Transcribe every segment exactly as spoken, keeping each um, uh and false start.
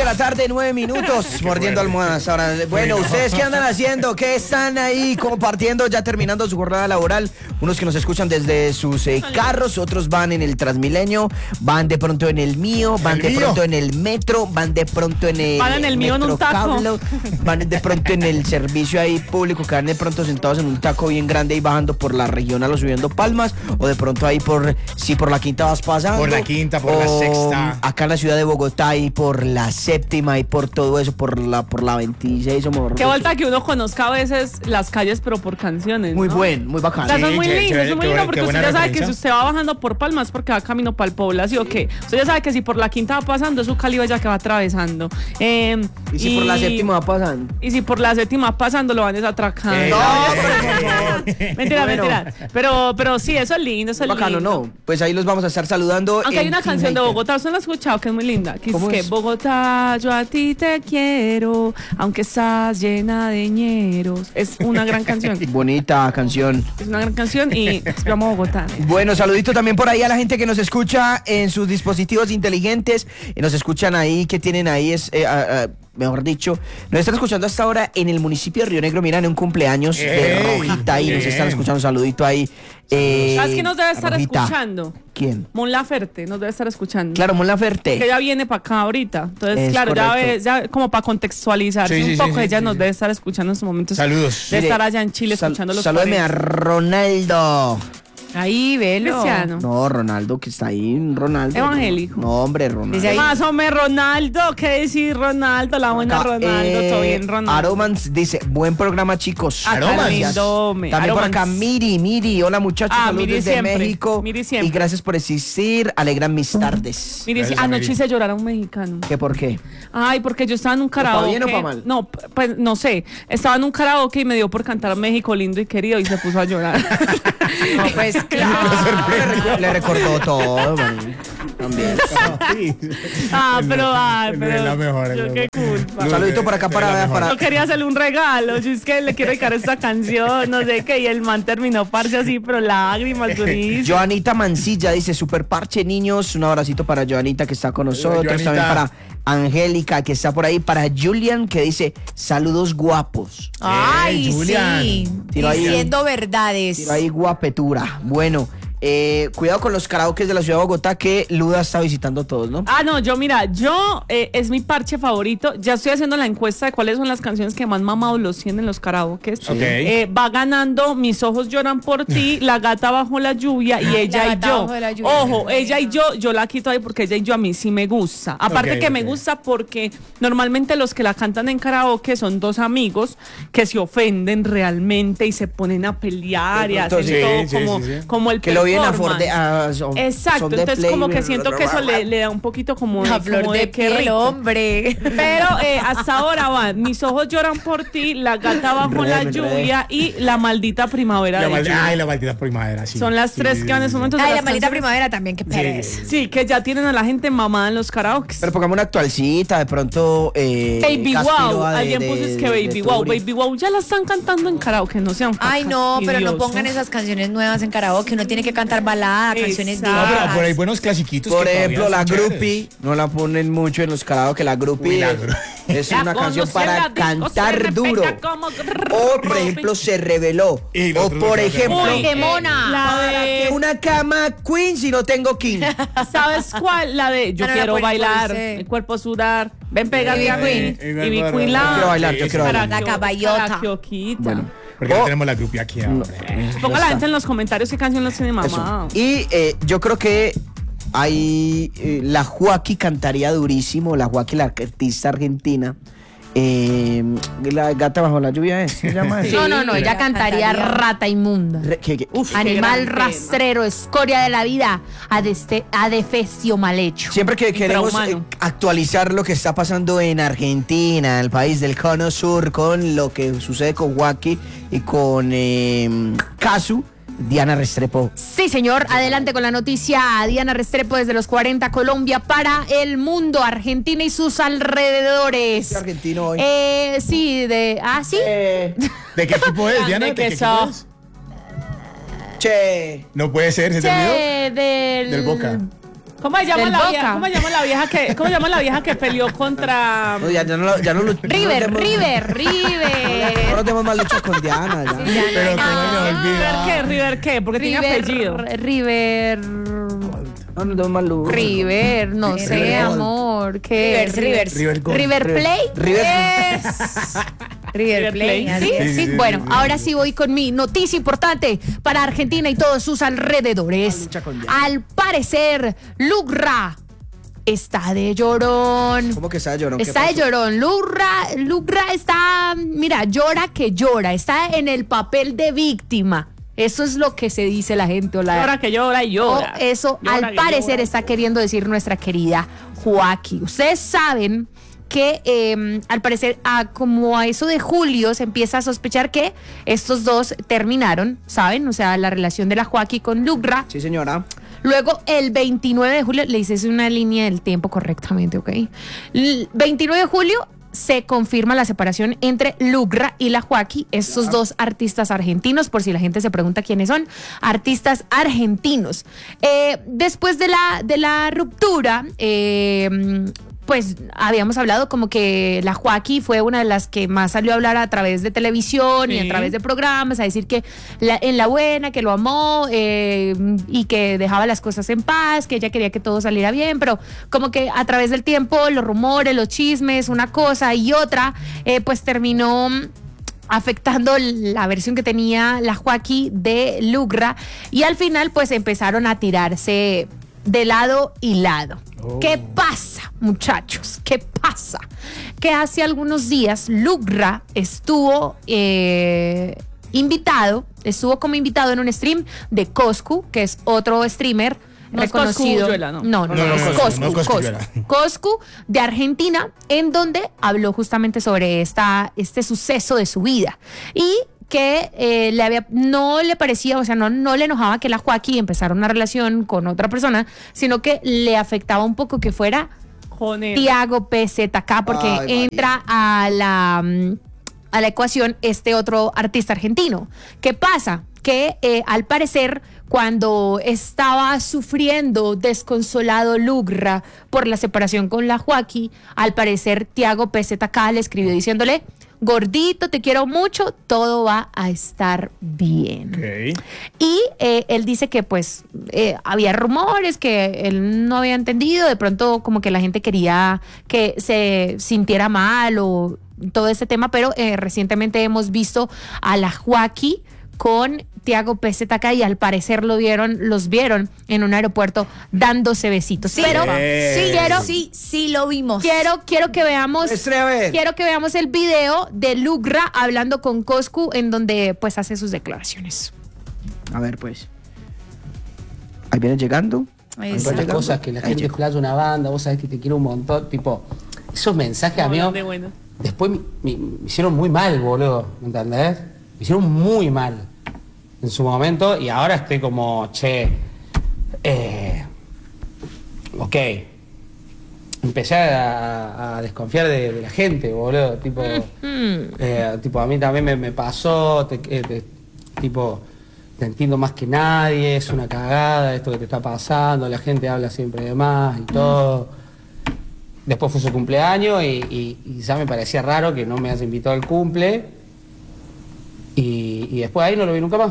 de la tarde, nueve minutos, mordiendo almohadas. Ahora, bueno, ¿ustedes qué andan haciendo? ¿Qué están ahí compartiendo, ya terminando su jornada laboral? Unos que nos escuchan desde sus eh, carros, otros van en el Transmilenio, van de pronto en el mío, van ¿El de mío? pronto en el metro, van de pronto en el Van en el mío en un taco. Metrocable, van de pronto en el servicio ahí público, que van de pronto sentados en un taco bien grande y bajando por la regional o subiendo Palmas, o de pronto ahí por, si por la quinta vas pasando. Por la quinta, por la o sexta. Acá en la ciudad de Bogotá y por la séptima y por todo eso, por la, por la veintiséis. Somos Qué vuelta que uno conozca a veces las calles, pero por canciones, muy ¿no? buen, muy O bacano. sea, Sí, eso es muy qué lindo, chévere, eso es muy qué lindo buena- porque qué usted buena ya sabe que si referencia. usted va bajando por Palmas porque va camino para el Pobla, ¿sí o qué? Usted ya sabe que si por la quinta va pasando es su Cali ya que va atravesando. Eh, Y si por la séptima va pasando. Y si por la séptima va pasando lo van desatracando. Eh, No, eh, pero por favor. Mentira, Bueno. mentira. Pero, pero sí, eso es lindo, eso es Bacano, lindo. ¿no? Pues ahí los vamos a estar saludando. Aunque hay en una Team canción de Hater. Bogotá, ¿usted la ha escuchado? Que es muy linda. Que es ¿Cómo que es? Bogotá, yo a ti te quiero, aunque estás llena de ñeros. Es una gran canción. Bonita canción. Es una gran canción y se llama Bogotá. Bueno, saludito también por ahí a la gente que nos escucha en sus dispositivos inteligentes. Y nos escuchan ahí, que tienen ahí, es, eh, ah, ah, mejor dicho, nos están escuchando hasta ahora en el municipio de Río Negro. Miran, un cumpleaños de Ey, Rojita ahí. Nos bien. están escuchando, un saludito ahí. Eh, ¿Sabes quién nos debe estar Rojita. escuchando? ¿Quién? Mon Laferte nos debe estar escuchando. Claro, Mon Laferte. Que ella viene para acá ahorita. Entonces, Es claro, ya, correcto. ve, ya como para contextualizarse Sí, un sí, sí, poco, sí, ella sí, nos sí. debe estar escuchando en estos momentos. Saludos. De Mire, estar allá en Chile sal- escuchando los Salúdeme a Ronaldo. Ahí, velo. Cristiano. No, Ronaldo, que está ahí, Ronaldo. Evangélico. No, hombre, Ronaldo. Dice ahí- Más o menos Ronaldo, ¿qué decir Ronaldo? La buena Acá, Ronaldo, eh, todo bien Ronaldo. Aromans dice, buen programa, chicos. Acá Aromans. lindo, me- También por Aromans. acá Miri, Miri, hola muchachos, Ah, saludos Miri desde siempre, México. Miri siempre. Y gracias por existir, alegran mis tardes. Mire, Gracias, anoche Mary. hice llorar a un mexicano. ¿Qué por qué? Ay, porque yo estaba en un karaoke. bien o pa' mal? No, p- pues no sé. Estaba en un karaoke y me dio por cantar México lindo y querido y se puso a llorar. No, pues claro. Le, recu- le recordó todo, man. También. ah, pero, ay, No pero. es la mejor, es yo la qué mejor. culpa. Un saludito por acá No, para, es la mejor. para Yo quería hacerle un regalo, yo es que le quiero dedicar esta canción, no sé qué, y el man terminó parce así, pero lágrimas durísimas. Joanita Mancilla dice, super parche niños, un abracito para Joanita que está con nosotros, Joanita. también para Angélica que está por ahí, para Julian que dice, saludos guapos. Ay, Julian. sí. Tiro ahí. Diciendo verdades. Tiro ahí guapetura. Bueno, eh, cuidado con los karaokes de la ciudad de Bogotá que Luda está visitando todos, ¿no? Ah, no, yo mira, yo eh, es mi parche favorito. Ya estoy haciendo la encuesta de cuáles son las canciones que más mamados los tienen en los karaokes. Ok. Eh, va ganando Mis ojos lloran por ti, La gata bajo la lluvia y La ella y gata yo. bajo la lluvia. Ojo, ella y yo, yo la quito ahí porque ella y yo a mí sí me gusta. Aparte Ok, que me ok. gusta porque normalmente los que la cantan en karaoke son dos amigos que se ofenden realmente y se ponen a pelear y hacen Entonces, todo sí, sí, como, sí, sí. como el Que lo vienen a performance. Forde- a- son- Exacto, son de entonces play, como que bla, siento bla, que bla, eso bla. le, le da un poquito como, La de- flor como de de qué piel, rico. hombre. Pero eh, hasta ahora van Mis ojos lloran por ti, La gata bajo Enredé, la me enredé. lluvia y La maldita primavera La de mal- Lluvia. Ay, la maldita primavera, sí. Son las Sí, tres sí, que van en sí, ese sí. momento. de Ay, las la maldita canciones- primavera también, qué pereza. Sí, que ya tienen a la gente mamada en los karaokes. Pero pongamos una actualcita, de pronto. Eh, Baby Caspiroa Wow, de- alguien de- puso es que de Baby Wow, Turi. Baby Wow ya la están cantando en karaoke, no sean Ay, no, pero no fastidiosos. pongan esas canciones nuevas en karaoke. Uno tiene que cantar balada, canciones Exacto. No, pero viejas. por ahí buenos clasiquitos. Por que todavía ejemplo, son la chéveres. groupie, no la ponen mucho en los karaoke, la groupie Uy, la es- gru- es La una canción conocí en la para disco, se cantar repega duro. como- O, por ejemplo, se reveló. Y O, nosotros por no ejemplo, hacemos. Uy, ¡Qué mona! La ¿para de... qué una cama queen si no tengo king? ¿Sabes cuál? La de Yo No, no la quiero pueden bailar, ponerse. el cuerpo sudar, ven pégate Ivy a mí. Queen. Ivy Queen la... Yo quiero bailar, yo quiero bailar. La caballota. Karaokeita. Bueno. Porque O- no tenemos la groupie aquí ahora. Ponga Ya la está. gente en los comentarios qué canción los tiene Eso. mamá. Y eh, yo creo que hay eh, la Joaquí cantaría durísimo, la Joaquí, la artista argentina. Eh, la gata bajo la lluvia es, ¿se llama eso? No, no, no, ella cantaría Cantaría rata inmunda. Re- que- que- Uf, qué Animal gran tema. rastrero, escoria de la vida, adeste- adefesio mal hecho. Siempre que queremos Infrahumano. eh, actualizar lo que está pasando en Argentina, el país del cono sur, con lo que sucede con Joaquí y con eh, Casu, Diana Restrepo. Sí, señor. Adelante con la noticia. Diana Restrepo desde los cuarenta, Colombia para el mundo, Argentina y sus alrededores. ¿Qué argentino hoy? Eh, sí, de... Ah, sí. Eh, ¿De qué equipo es, Diana? ¿De que qué so- equipo es? che. No puede ser, ¿se te olvidó? Che, del... Del Boca. ¿Cómo se llama Del la Boca. vieja? ¿Cómo se llama la vieja que, cómo se llama la vieja que peleó contra No, ya, ya no lo, ya no lo, River, no lo River, No River. tenemos más lucha con Diana. Ya. Sí, ya no Pero hay cómo nada. se me olvida. River qué? River qué? Porque tiene apellido. River, River, No, no tenemos más lucha. River, no River sé, Gold. amor. ¿Qué? Rivers, Rivers. River Gold. River Plate. River- Es- River River Plate. Plate. así Sí, es. sí, sí, sí, bueno, sí. ahora sí voy con mi noticia importante para Argentina y todos sus alrededores. Lucha con Diana. Al parecer, Lugra está de llorón. ¿Cómo que está llorón? ¿Qué Está de pasó? llorón. Lugra, Lugra está, mira, llora que llora. Está en el papel de víctima. Eso es lo que se dice la gente. O la, Llora que llora y o llora. eso Llora al que parecer llora. está queriendo decir nuestra querida Joaquín. Ustedes saben que eh, al parecer a, como a eso de julio se empieza a sospechar que estos dos terminaron, ¿saben? O sea, la relación de la Joaquín con Lugra. Sí, señora. Luego, el veintinueve de julio, le hice una línea del tiempo correctamente, ¿ok? El veintinueve de julio se confirma la separación entre Lugra y la Joaquín, estos dos artistas argentinos, por si la gente se pregunta quiénes son, artistas argentinos. Eh, después de la, de la ruptura, eh, pues habíamos hablado como que la Joaquín fue una de las que más salió a hablar a través de televisión y Sí. a través de programas, a decir que la- en la buena, que lo amó eh, y que dejaba las cosas en paz, que ella quería que todo saliera bien, pero como que a través del tiempo, los rumores, los chismes, una cosa y otra, eh, pues terminó afectando la versión que tenía la Joaquín de Lugra y al final pues empezaron a tirarse de lado y lado. Oh. ¿Qué pasa, muchachos? ¿Qué pasa? Que hace algunos días Lugra estuvo eh, invitado, estuvo como invitado en un stream de Coscu, que es otro streamer No es reconocido. Cosculluela, ¿no? No, no, No, no, es Coscu, Coscu, no Coscu, Cosculluela. Coscu de Argentina, en donde habló justamente sobre esta, este suceso de su vida. Y que eh, le había, no le parecía, o sea, no, no le enojaba que la Joaquín empezara una relación con otra persona, sino que le afectaba un poco que fuera Con él. Tiago P Z K, porque Ay, María. entra a la, mm, a la ecuación este otro artista argentino. ¿Qué pasa? Que eh, al parecer, cuando estaba sufriendo desconsolado Lugra por la separación con la Joaquín, al parecer Tiago P Z K le escribió diciéndole: gordito, te quiero mucho, todo va a estar bien. Ok. Y eh, él dice que pues eh, había rumores que él no había entendido, de pronto como que la gente quería que se sintiera mal o todo este tema, pero eh, recientemente hemos visto a la Joaquín con Tiago P Z K y al parecer lo vieron, los vieron en un aeropuerto dándose besitos. Sí, pero Eh. sí quiero, sí, sí lo vimos. quiero, quiero que veamos. Muestre, a ver. Quiero que veamos el video de Lugra hablando con Coscu en donde pues hace sus declaraciones. A ver, pues. Ahí viene llegando. Ahí Ahí está. va Otras llegando. cosas que la Ahí gente llegó. playa una banda, vos sabés que te quiero un montón, tipo, esos mensajes a mí Hola, de bueno. después me, me- me hicieron muy mal, boludo, ¿me entendés? Me hicieron muy mal en su momento y ahora estoy como, che, eh, ok. Empecé a, a desconfiar de, de la gente, boludo, tipo, eh, tipo a mí también me, me pasó, te- eh, te- tipo, te entiendo más que nadie, es una cagada esto que te está pasando, la gente habla siempre de más y todo. Después fue su cumpleaños y, y- y ya me parecía raro que no me haya invitado al cumple. Y, y después ahí no lo vi nunca más.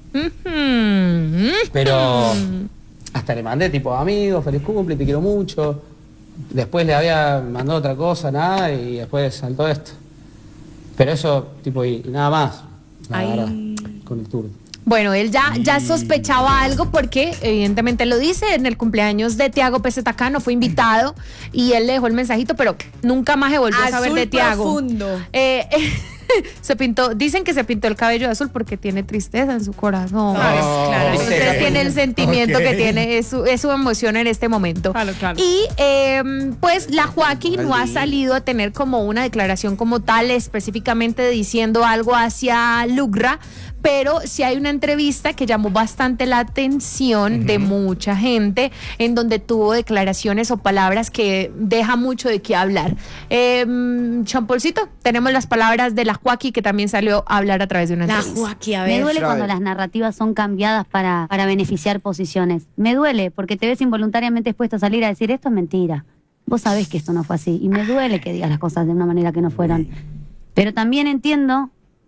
Pero hasta le mandé tipo, amigo, feliz cumple, te quiero mucho. Después le había mandado otra cosa, nada, y después saltó esto. Pero eso, tipo, y, y nada más. La Ay. verdad, con el tour. Bueno, él ya, ya sospechaba algo porque evidentemente lo dice en el cumpleaños de Tiago P Z K, no fue invitado y él le dejó el mensajito, pero nunca más se volvió a saber Azul de Tiago. profundo. Eh, se pintó, dicen que se pintó el cabello de azul porque tiene tristeza en su corazón. Claro, claro. Entonces Ok. tiene el sentimiento Ok. que tiene, es su, es su emoción en este momento. Claro, claro. Y eh, pues la Joaquín no ha Maldito. salido a tener como una declaración como tal, específicamente diciendo algo hacia Lugra, pero sí hay una entrevista que llamó bastante la atención de mucha gente, en donde tuvo declaraciones o palabras que deja mucho de qué hablar. Eh, Champolcito, tenemos las palabras de la Joaquín, que también salió a hablar a través de una La entrevista. Joaquín, a Me ver. duele A cuando ver. las narrativas son cambiadas para, para beneficiar posiciones. Me duele porque te ves involuntariamente expuesto a salir a decir esto es mentira. Vos sabés que esto no fue así. Y me duele que digas las cosas de una manera que no fueron. Pero también entiendo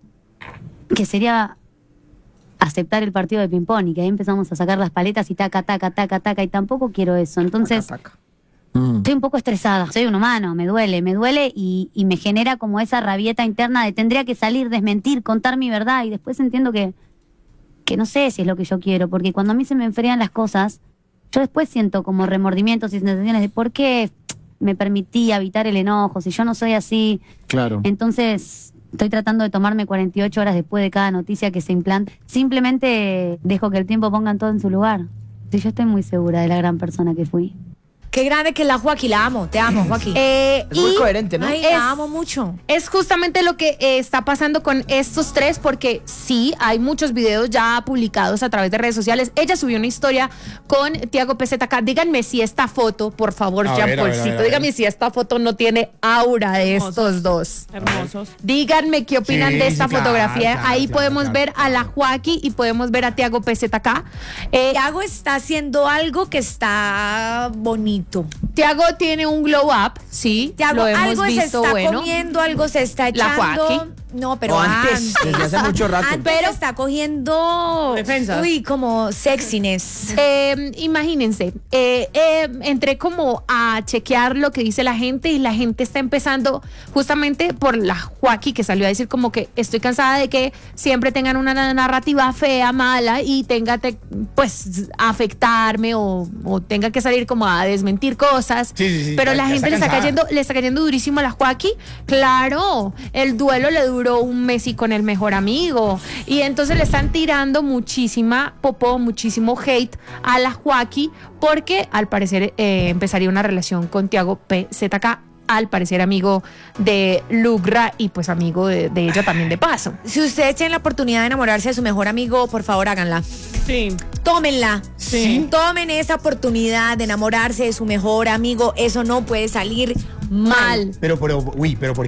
que sería aceptar el partido de ping-pong y que ahí empezamos a sacar las paletas y taca, taca, taca, taca. Y tampoco quiero eso. Entonces, Taca, taca. estoy un poco estresada. Soy un humano, me duele, me duele y, y me genera como esa rabieta interna de tendría que salir, desmentir, contar mi verdad. Y después entiendo que, que no sé si es lo que yo quiero. Porque cuando a mí se me enfrían las cosas, yo después siento como remordimientos y sensaciones de por qué me permití evitar el enojo, si yo no soy así. Claro. Entonces, estoy tratando de tomarme cuarenta y ocho horas después de cada noticia que se implanta. Simplemente dejo que el tiempo ponga todo en su lugar. Sí, yo estoy muy segura de la gran persona que fui. Qué grande que es la Joaquín, la amo, te amo, Joaquín. Eh, Es muy y coherente, ¿no? Ay, es- la amo mucho. Es justamente lo que eh, está pasando con estos tres, porque sí, hay muchos videos ya publicados a través de redes sociales. Ella subió una historia con Tiago P Z K. Díganme si esta foto, por favor, A ver, a ver, a ver, Jean-Paulcito, a ver. díganme si esta foto no tiene aura de Hermosos. estos dos. Hermosos. Díganme qué opinan Sí, de esta sí, claro, fotografía. claro, Ahí claro, podemos claro, ver a la claro. Joaquín y podemos ver a Tiago P Z K. Eh, Tiago está haciendo algo que está bonito. Tiago tiene un glow up, sí, Tiago, lo hemos algo se visto está bueno. comiendo, algo se está La echando. Joaquín. No, pero O antes, antes. desde hace mucho rato. Antes Pero- está cogiendo. Defensas. Uy, como sexiness. Eh, imagínense, eh, eh, entré como a chequear lo que dice la gente y la gente está empezando justamente por la Joaquín que salió a decir como que estoy cansada de que siempre tengan una narrativa fea, mala y tenga te- pues afectarme o, o tenga que salir como a desmentir cosas. Sí, sí, sí, Pero ya- la ya gente está le está cansada. cayendo, le está cayendo durísimo a la Joaquín. Claro, el duelo le duró un mes y con el mejor amigo. Y entonces le están tirando muchísima popó, muchísimo hate a la Joaquín porque al parecer eh, empezaría una relación con Tiago P Z K, al parecer amigo de Lugra y pues amigo de, de ella también de paso. Si ustedes tienen la oportunidad de enamorarse de su mejor amigo, por favor háganla. Sí. Tómenla. Sí. Tomen esa oportunidad de enamorarse de su mejor amigo. Eso no puede salir mal. Mal. Pero, pero, uy, pero ¿por